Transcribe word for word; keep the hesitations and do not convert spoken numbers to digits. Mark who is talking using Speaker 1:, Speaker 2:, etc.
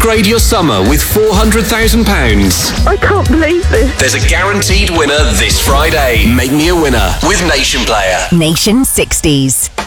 Speaker 1: Upgrade your summer with four hundred thousand pounds.
Speaker 2: I can't believe this.
Speaker 1: There's a guaranteed winner this Friday. Make me a winner with Nation Player.
Speaker 3: Nation sixties.